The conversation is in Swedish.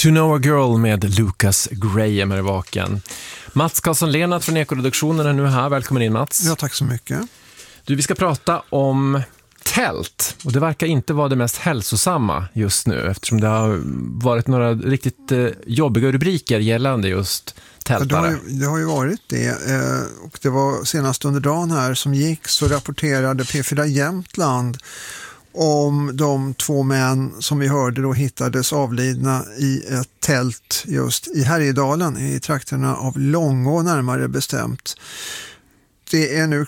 To Know a Girl med Lucas Graham är vaken. Mats Karlsson-Lennart från Ekoreduktionen är nu här. Välkommen in, Mats. Ja, tack så mycket. Du, vi ska prata om tält. Och det verkar inte vara det mest hälsosamma just nu, eftersom det har varit några riktigt jobbiga rubriker gällande just tältare. Det har ju varit det. Och det var senast under dagen här som gick så rapporterade P4 Jämtland om de 2 män som vi hörde då hittades avlidna i ett tält just i Härjedalen, i trakterna av Långå närmare bestämt. Det är nu